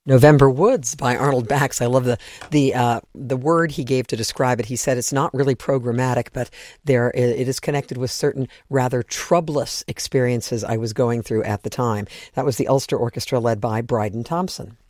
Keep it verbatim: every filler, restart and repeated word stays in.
November Woods by Arnold Bax. I love the the uh, the word he gave to describe it. He said it's not really programmatic, but there it is connected with certain rather troublous experiences I was going through at the time. That was the Ulster Orchestra led by Bryden Thompson.